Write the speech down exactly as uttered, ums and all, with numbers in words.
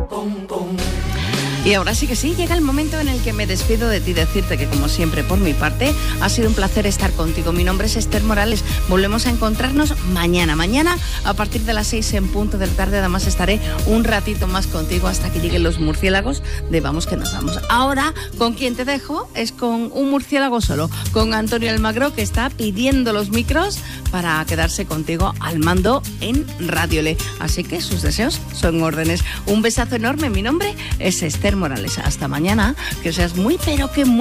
Y ahora sí que sí, llega el momento en el que me despido de ti, decirte que como siempre por mi parte ha sido un placer estar contigo. Mi nombre es Esther Morales, volvemos a encontrarnos mañana. Mañana a partir de las seis en punto de la tarde, además estaré un ratito más contigo hasta que lleguen los murciélagos de Vamos que nos vamos. Ahora, con quien te dejo es con un murciélago solo, con Antonio Almagro, que está pidiendo los micros para quedarse contigo al mando en Radiole. Así que sus deseos son órdenes. Un besazo enorme, mi nombre es Esther Morales. Hasta mañana, que seas muy pero que muy